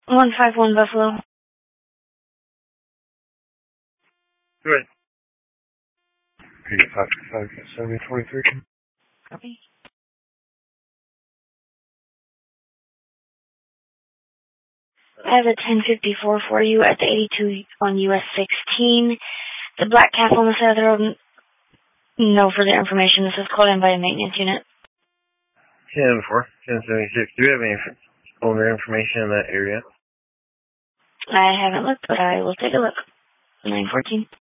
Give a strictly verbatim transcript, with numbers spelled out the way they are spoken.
one five one Buffalo. Good. eight five five seven twenty-three. Copy. I have a ten fifty-four for you at the eighty-two on U S sixteen. The black calf on the side of the road. No further information. This is called in by a maintenance unit. ten four, ten seventy-six. Do you have any owner information in that area? I haven't looked, but I will take a look. nine fourteen.